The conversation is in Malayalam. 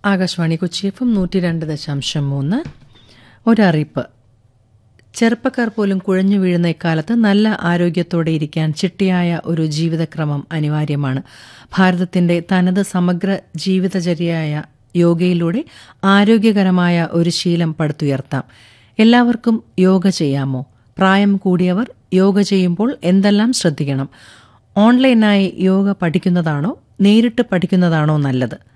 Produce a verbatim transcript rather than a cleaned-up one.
ആകാശവാണി കൊച്ചി എഫ് എം നൂറ്റി രണ്ട് ദശാംശം മൂന്ന്. ഒരറിയിപ്പ്. ചെറുപ്പക്കാർ പോലും കുഴഞ്ഞു വീഴുന്ന ഇക്കാലത്ത് നല്ല ആരോഗ്യത്തോടെ ഇരിക്കാൻ ചിട്ടയായ ഒരു ജീവിതക്രമം അനിവാര്യമാണ്. ഭാരതത്തിന്റെ തനത് സമഗ്ര ജീവിതചര്യയായ യോഗയിലൂടെ ആരോഗ്യകരമായ ഒരു ശീലം പടുത്തുയർത്താം. എല്ലാവർക്കും യോഗ ചെയ്യാമോ? പ്രായം കൂടിയവർ യോഗ ചെയ്യുമ്പോൾ എന്തെല്ലാം ശ്രദ്ധിക്കണം? ഓൺലൈനായി യോഗ പഠിക്കുന്നതാണോ നേരിട്ട് പഠിക്കുന്നതാണോ നല്ലത്?